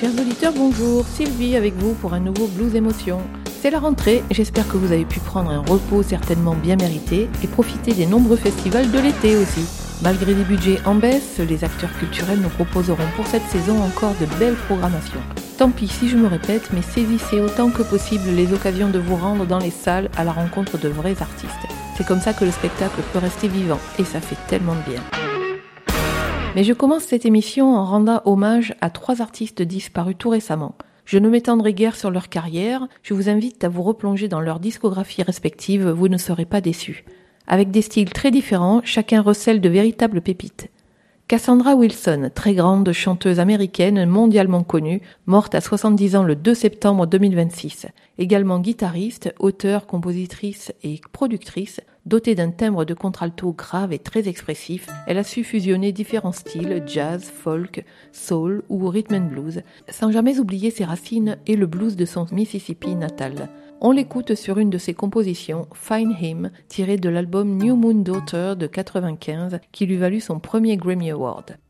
Chers auditeurs, bonjour, Sylvie avec vous pour un nouveau Blues Émotion. C'est la rentrée, j'espère que vous avez pu prendre un repos certainement bien mérité et profiter des nombreux festivals de l'été aussi. Malgré des budgets en baisse, les acteurs culturels nous proposeront pour cette saison encore de belles programmations. Tant pis si je me répète, mais saisissez autant que possible les occasions de vous rendre dans les salles à la rencontre de vrais artistes. C'est comme ça que le spectacle peut rester vivant et ça fait tellement de bien. Mais je commence cette émission en rendant hommage à 3 artistes disparus tout récemment. Je ne m'étendrai guère sur leur carrière, je vous invite à vous replonger dans leur discographie respective, vous ne serez pas déçus. Avec des styles très différents, chacun recèle de véritables pépites. Cassandra Wilson, très grande chanteuse américaine mondialement connue, morte à 70 ans le 2 septembre 2026. Également guitariste, auteure, compositrice et productrice, dotée d'un timbre de contralto grave et très expressif, elle a su fusionner différents styles, jazz, folk, soul ou rhythm and blues, sans jamais oublier ses racines et le blues de son Mississippi natal. On l'écoute sur une de ses compositions, Find Him, tirée de l'album New Moon Daughter de 1995, qui lui valut son premier Grammy Award.